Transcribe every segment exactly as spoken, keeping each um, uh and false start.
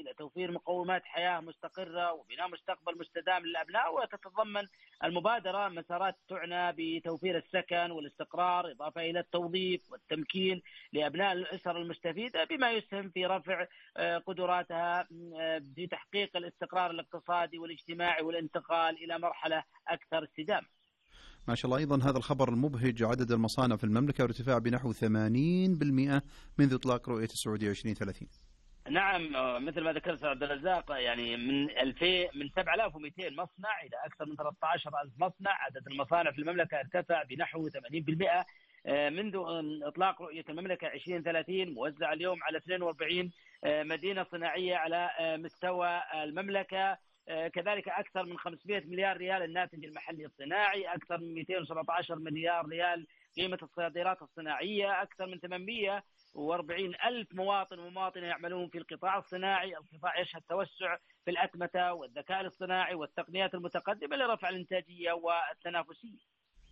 توفير مقومات حياة مستقرة وبناء مستقبل مستدام للأبناء، وتتضمن المبادرة مسارات تعنى بتوفير السكن والاستقرار، إضافة إلى التوظيف والتمكين لأبناء الأسر المستفيدة، بما يسهم في رفع قدراتها في تحقيق الاستقرار الاقتصادي والاجتماعي والانتقال إلى مرحلة أكثر استدامة. ما شاء الله. أيضا هذا الخبر المبهج، عدد المصانع في المملكة ارتفاع بنحو ثمانين بالمئة منذ إطلاق رؤية السعودية عشرين ثلاثين. نعم، مثل ما ذكرت عبد الرزاق، يعني من ألفين من سبعة آلاف ومئتين مصنع إلى أكثر من ثلاثة عشر ألف مصنع. عدد المصانع في المملكة ارتفع بنحو ثمانين بالمئة منذ إطلاق رؤية المملكة عشرين ثلاثين، موزع اليوم على اثنين وأربعين مدينة صناعية على مستوى المملكة. كذلك أكثر من خمسمئة مليار ريال الناتج المحلي الصناعي، أكثر من مئتين وسبعة عشر مليار ريال قيمة الصادرات الصناعية، أكثر من ثمانمئة وأربعين ألف مواطن ومواطنة يعملون في القطاع الصناعي. القطاع يشهد توسع في الأتمتة والذكاء الاصطناعي والتقنيات المتقدمة لرفع الإنتاجية والتنافسية.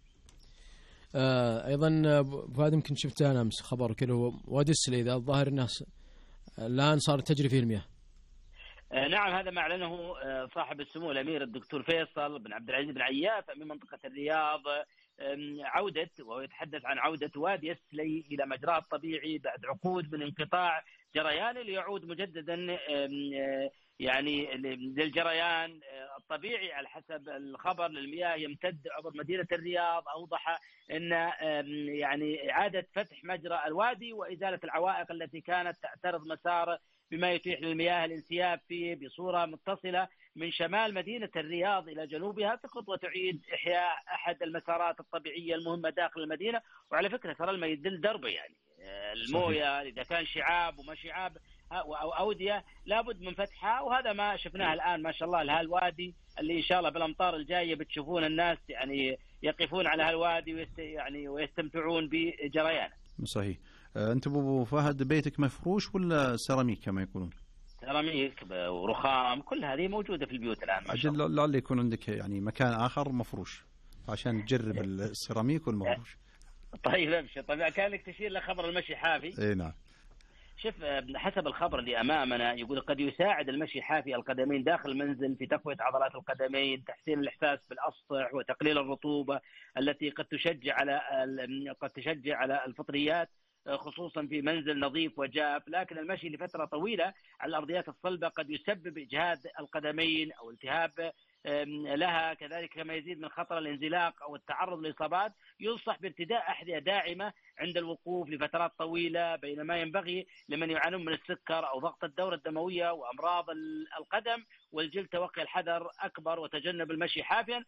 آه أيضا فهذا يمكن شفته أنا أمس خبر كله وادي السلي، إذا الظاهر الناس الآن صار تجري فيه المياه. نعم، هذا ما أعلنه صاحب السمو الأمير الدكتور فيصل بن عبد العزيز بن عياف من منطقة الرياض، عودة وهو يتحدث عن عودة وادي السلي إلى مجراه الطبيعي بعد عقود من انقطاع جريانه، ليعود مجددا يعني للجريان الطبيعي على حسب الخبر للمياه يمتد عبر مدينة الرياض. أوضح أن يعني إعادة فتح مجرى الوادي وإزالة العوائق التي كانت تعترض مساره، بما يتيح للمياه الانسياب فيه بصورة متصلة من شمال مدينة الرياض إلى جنوبها، في خطوة تعيد إحياء أحد المسارات الطبيعية المهمة داخل المدينة. وعلى فكرة ترى الماء يدل دربه، يعني الموية إذا كان شعاب وما شعاب أو أودية لابد من فتحها، وهذا ما شفناه الآن ما شاء الله لهالوادي اللي إن شاء الله بالأمطار الجاية بتشوفون الناس يعني يقفون على هالوادي ويست يعني ويستمتعون بجريانه. صحيح. أنت أبو فهد بيتك مفروش ولا سيراميك كما يقولون؟ سيراميك ورخام، كل هذه موجودة في البيوت الآن ما شاء الله. أجل لعل يكون عندك يعني مكان آخر مفروش عشان تجرب السيراميك والمفروش. طيب ابشر. طيب كان لك تشير لخبر المشي حافي. اي نعم. شوف، حسب الخبر اللي أمامنا يقول قد يساعد المشي حافي القدمين داخل المنزل في تقوية عضلات القدمين، تحسين الإحساس بالأسطح، وتقليل الرطوبة التي قد تشجع على قد تشجع على الفطريات، خصوصا في منزل نظيف وجاف. لكن المشي لفترة طويلة على الأرضيات الصلبة قد يسبب إجهاد القدمين أو التهاب لها، كذلك كما يزيد من خطر الانزلاق أو التعرض لإصابات. ينصح بارتداء أحذية داعمة عند الوقوف لفترات طويلة، بينما ينبغي لمن يعانون من السكر أو ضغط الدورة الدموية وأمراض القدم والجلد توقي الحذر أكبر وتجنب المشي حافيا.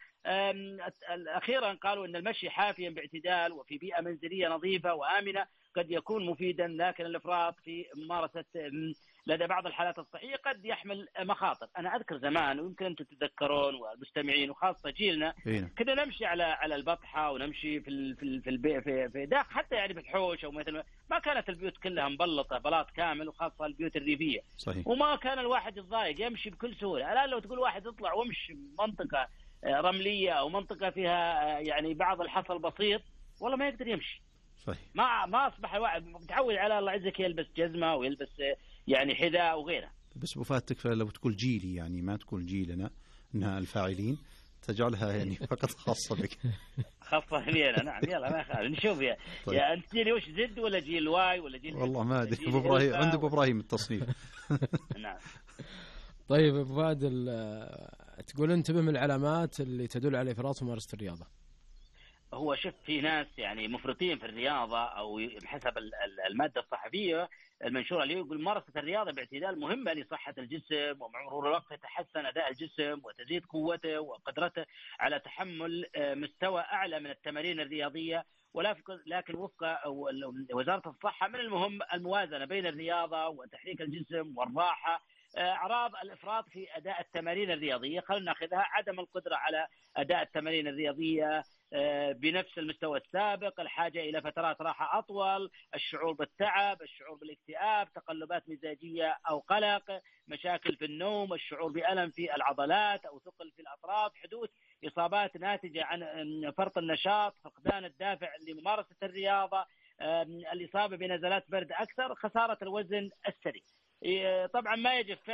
أخيرا قالوا أن المشي حافيا باعتدال وفي بيئة منزلية نظيفة وآمنة قد يكون مفيدا، لكن الإفراط في ممارسة لدى بعض الحالات الصحية قد يحمل مخاطر. أنا أذكر زمان ويمكن أنتم تتذكرون والمستمعين وخاصة جيلنا كنا نمشي على على البطحة ونمشي في في في في, في داخل حتى يعني في الحوش، أو مثلا ما كانت البيوت كلها مبلطة بلاط كامل، وخاصة البيوت الريفية. صحيح. وما كان الواحد يتضايق يمشي بكل سهولة. الآن لو تقول واحد يطلع وامشي منطقة رملية أو منطقة فيها يعني بعض الحصى البسيط، والله ما يقدر يمشي. صحيح. ما ما أصبح الواحد متعود على الله عزك يلبس جزمة ويلبس يعني حذاء وغيره. بس بفاتك لو تقول جيلي يعني ما تقول جيلنا إنها الفاعلين، تجعلها يعني فقط خاصة بك. خاصة بي أنا. نعم يلا ما خالف نشوف يا, طيب. يا أنت جيلي وش زد ولا جيل واي ولا جيل؟ والله ما أدري. أبو إبراهيم عنده أبو إبراهيم التصنيف. نعم. طيب أبو فهد، تقول انتبه من العلامات اللي تدل على إفراط ممارسة الرياضة. هو شوف في ناس يعني مفرطين في الرياضة، أو بحسب المادة الصحفية المنشورة اللي يقول ممارسة الرياضة باعتدال مهمة لصحة الجسم، ومع مرور الوقت يتحسن أداء الجسم وتزيد قوته وقدرته على تحمل مستوى أعلى من التمارين الرياضية. لكن وفق وزارة الصحة من المهم الموازنة بين الرياضة وتحريك الجسم والراحة. أعراض الإفراط في أداء التمارين الرياضية خلينا نأخذها: عدم القدرة على أداء التمارين الرياضية بنفس المستوى السابق، الحاجة إلى فترات راحة أطول، الشعور بالتعب، الشعور بالاكتئاب، تقلبات مزاجية أو قلق، مشاكل في النوم، الشعور بألم في العضلات أو ثقل في الأطراف، حدوث إصابات ناتجة عن فرط النشاط، فقدان الدافع لممارسة الرياضة، الإصابة بنزلات برد أكثر، خسارة الوزن السريع. طبعا ما يجب